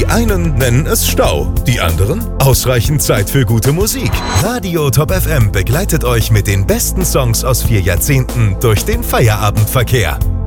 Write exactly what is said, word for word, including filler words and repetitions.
einen nennen es Stau, die anderen ausreichend Zeit für gute Musik. Radio Top F M begleitet euch mit den besten Songs aus vier Jahrzehnten durch den Feierabendverkehr.